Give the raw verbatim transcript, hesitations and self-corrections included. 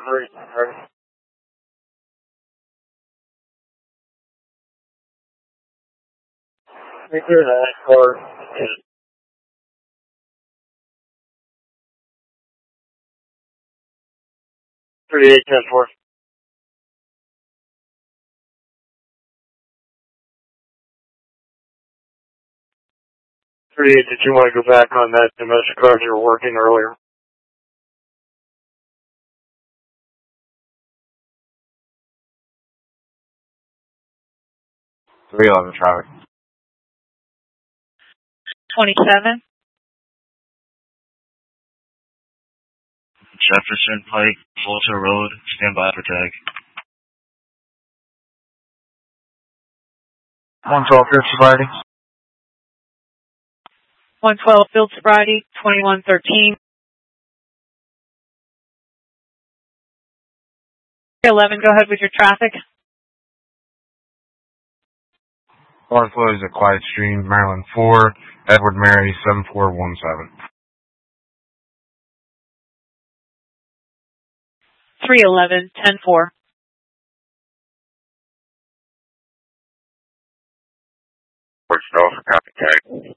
three. Right. We clear that car. thirty-eight ten four. thirty-eight, did you want to go back on that domestic car you were working earlier? three eleven traffic. twenty-seven. Jefferson Pike, Volta Road, stand by for tag. one twelve, field sobriety. one twelve, field sobriety, twenty-one thirteen. eleven, go ahead with your traffic. Water flows at Quiet Stream, Maryland four, Edward Mary, seven four one seven. three eleven, ten four. Port Stall for copy tag.